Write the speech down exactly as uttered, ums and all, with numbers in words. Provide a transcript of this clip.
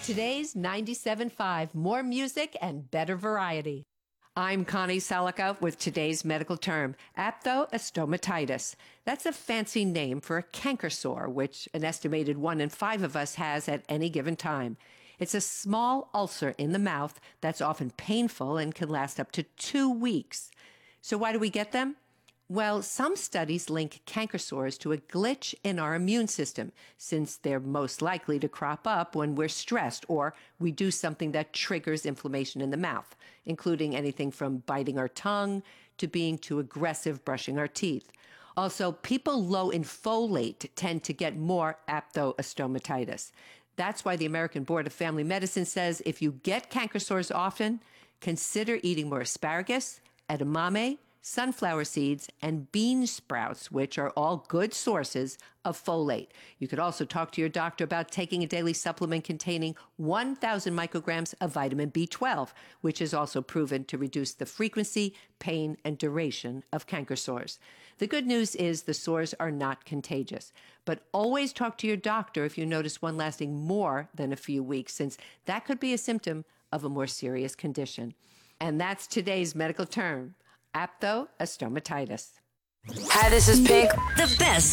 Today's ninety-seven point five, more music and better variety. I'm Connie Selica with today's medical term, aphthostomatitis. That's a fancy name for a canker sore, which an estimated one in five of us has at any given time. It's a small ulcer in the mouth that's often painful and can last up to two weeks. So why do we get them? Well, some studies link canker sores to a glitch in our immune system, since they're most likely to crop up when we're stressed or we do something that triggers inflammation in the mouth, including anything from biting our tongue to being too aggressive brushing our teeth. Also, people low in folate tend to get more aphthostomatitis. That's why the American Board of Family Medicine says if you get canker sores often, consider eating more asparagus, edamame, sunflower seeds, and bean sprouts, which are all good sources of folate. You could also talk to your doctor about taking a daily supplement containing one thousand micrograms of vitamin B twelve, which is also proven to reduce the frequency, pain, and duration of canker sores. The good news is the sores are not contagious, but always talk to your doctor if you notice one lasting more than a few weeks, since that could be a symptom of a more serious condition. And that's today's medical term, aphthostomatitis. Hi, this is Pink. The best